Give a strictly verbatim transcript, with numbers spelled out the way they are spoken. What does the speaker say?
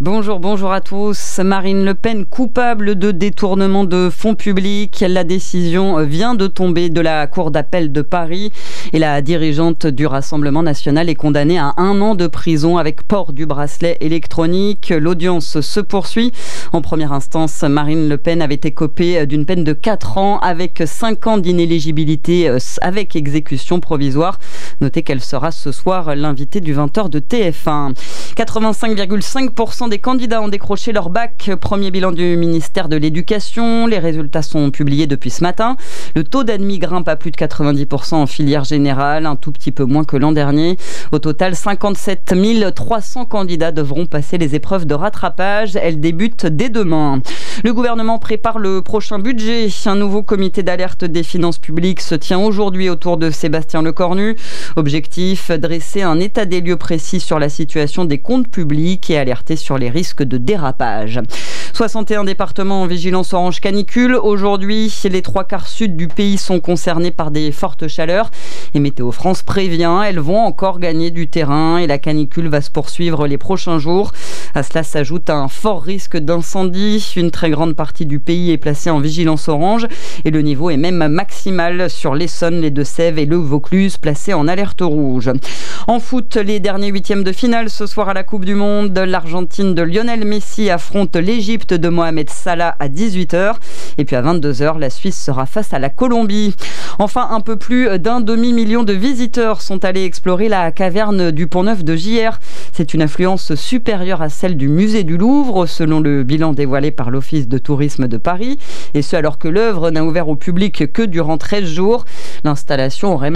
Bonjour, bonjour à tous. Marine Le Pen coupable de détournement de fonds publics. La décision vient de tomber de la Cour d'appel de Paris et la dirigeante du Rassemblement national est condamnée à un an de prison avec port du bracelet électronique. L'audience se poursuit. En première instance, Marine Le Pen avait écopé d'une peine de quatre ans avec cinq ans d'inéligibilité avec exécution provisoire. Notez qu'elle sera ce soir l'invitée du vingt heures de T F un. quatre-vingt-cinq virgule cinq pour cent des candidats ont décroché leur bac. Premier bilan du ministère de l'Éducation. Les résultats sont publiés depuis ce matin. Le taux d'admis grimpe à plus de quatre-vingt-dix pour cent en filière générale, un tout petit peu moins que l'an dernier. Au total, cinquante-sept mille trois cents candidats devront passer les épreuves de rattrapage. Elles débutent dès demain. Le gouvernement prépare le prochain budget. Un nouveau comité d'alerte des finances publiques se tient aujourd'hui autour de Sébastien Lecornu. Objectif, dresser un état des lieux précis sur la situation des comptes publics et alerter sur les risques de dérapage. soixante et un départements en vigilance orange canicule. Aujourd'hui, les trois quarts sud du pays sont concernés par des fortes chaleurs. Et Météo France prévient, elles vont encore gagner du terrain et la canicule va se poursuivre les prochains jours. À cela s'ajoute un fort risque d'incendie. Une très grande partie du pays est placée en vigilance orange et le niveau est même maximal sur l'Essonne, les Deux-Sèvres et le Vaucluse placés en alerte rouge. En foot, les derniers huitièmes de finale ce soir à la Coupe du Monde. L'Argentine de Lionel Messi affronte l'Égypte de Mohamed Salah à dix-huit heures. Et puis à vingt-deux heures, la Suisse sera face à la Colombie. Enfin, un peu plus d'un demi-million de visiteurs sont allés explorer la caverne du Pont-Neuf de Gières. C'est une affluence supérieure à celle du musée du Louvre, selon le bilan dévoilé par l'Office de tourisme de Paris. Et ce, alors que l'œuvre n'a ouvert au public que durant treize jours. L'installation aurait